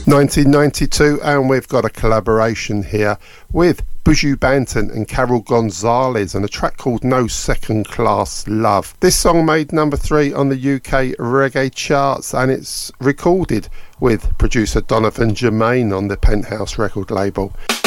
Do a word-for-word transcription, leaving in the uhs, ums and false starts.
nineteen ninety-two, and we've got a collaboration here with Buju Banton and Carol Gonzalez and a track called No Second Class Love. This song made number three on the U K reggae charts, and it's recorded with producer Donovan Germain on the Penthouse record label.